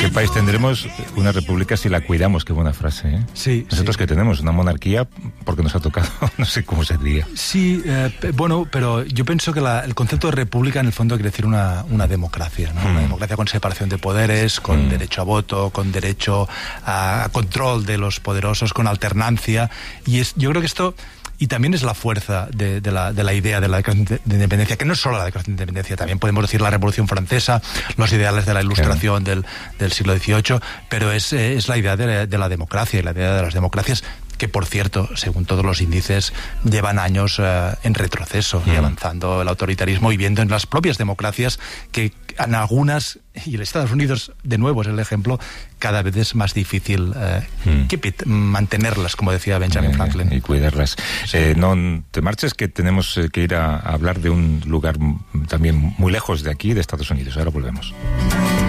qué país tendremos una república si la cuidamos? Qué buena frase, ¿eh? Sí. Nosotros que tenemos una monarquía porque nos ha tocado, no sé cómo se diría. Sí, bueno, pero yo pienso que el concepto de república en el fondo quiere decir una democracia, ¿no? Una democracia con separación de poderes, con derecho a voto, con derecho a control de los poderosos, con alternancia. Y yo creo que esto... Y también es la fuerza de la idea de la declaración de independencia, que no es solo la declaración de independencia, también podemos decir la Revolución Francesa, los ideales de la Ilustración del siglo XVIII, pero es la idea de la democracia y la idea de las democracias que, por cierto, según todos los índices, llevan años en retroceso y avanzando el autoritarismo y viendo en las propias democracias que en algunas, y en Estados Unidos de nuevo es el ejemplo, cada vez es más difícil mantenerlas, como decía Benjamin Franklin. Y cuidarlas. Sí. No te marches, que tenemos que ir a hablar de un lugar también muy lejos de aquí, de Estados Unidos. Ahora volvemos.